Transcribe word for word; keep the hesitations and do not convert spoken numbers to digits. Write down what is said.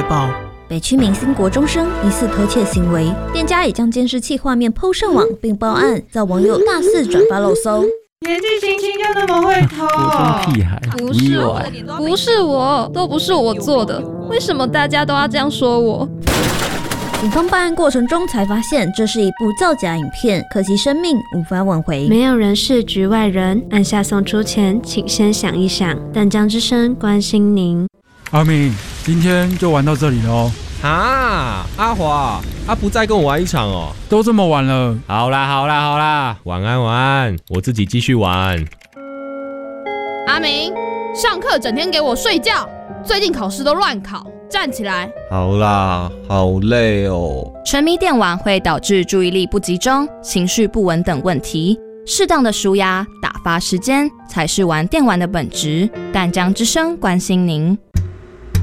报。 北区明星国中生疑似偷窃行为，店家已将监视器画面 po 上网并报案，遭网友大肆转发漏搜。 年纪轻轻就那么会偷？ 国中屁孩， 不是我，不是我，都不是我做的，为什么大家都要这样说我？ 警方办案过程中才发现，这是一部造假影片，可惜生命无法挽回。 没有人是局外人，按下送出前，请先想一想。淡江之声关心您。 阿明，今天就玩到这里了哦。 啊，阿华，阿不再跟我玩一场哦？ 都这么晚了。 好啦好啦好啦，晚安晚安，我自己继续玩。 阿明，上课整天给我睡觉，最近考试都乱考，站起来。 好啦，好累哦。 沉迷电玩会导致注意力不集中、情绪不稳等问题。适当的抒压、打发时间，才是玩电玩的本质。淡江之声关心您。